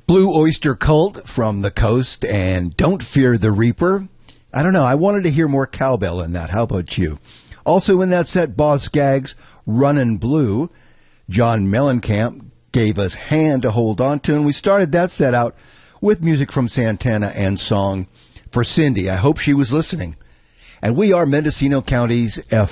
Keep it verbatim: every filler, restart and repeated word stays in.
Blue Oyster Cult from the Coast and Don't Fear the Reaper. I don't know. I wanted to hear more cowbell in that. How about you? Also in that set, Boss Gags, Runnin' Blue. John Mellencamp gave us Hand to Hold On To, and we started that set out with music from Santana and song for Cindy. I hope she was listening. And we are Mendocino County's F